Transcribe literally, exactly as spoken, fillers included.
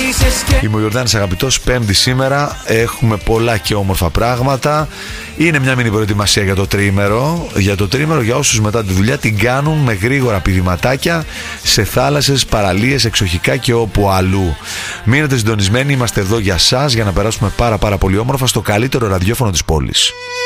Είμαι ο Ιορδάνης αγαπητός, Πέμπτη σήμερα. Έχουμε πολλά και όμορφα πράγματα. Είναι μια μήνυ προετοιμασία για το τρίμερο. Για το τρίμερο, για όσους μετά τη δουλειά την κάνουν με γρήγορα πηδηματάκια σε θάλασσες, παραλίες, εξοχικά και όπου αλλού. Μείνετε συντονισμένοι, είμαστε εδώ για σας για να περάσουμε πάρα πάρα πολύ όμορφα στο καλύτερο ραδιόφωνο της πόλης.